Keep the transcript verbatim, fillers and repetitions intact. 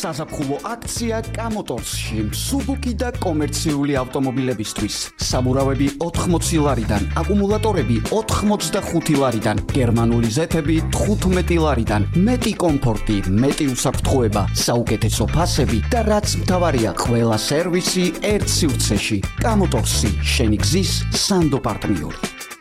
საზაფხულო აქცია კამოტორსში მსუბუქი და კომერციული ავტომობილებისთვის. საბურავები ოთხმოცი ლარიდან, აკუმულატორები ოთხმოცდახუთი ლარიდან, გერმანული ზეთები თხუთმეტი ლარიდან, მეტი კომფორტი, მეტი უსაფრთხოება, საუკეთესო ფასები და რაც მთავარია, ყველა სერვისი ერთ სივრცეში. კამოტორსი, შენი გზის სანდო პარტნიორი.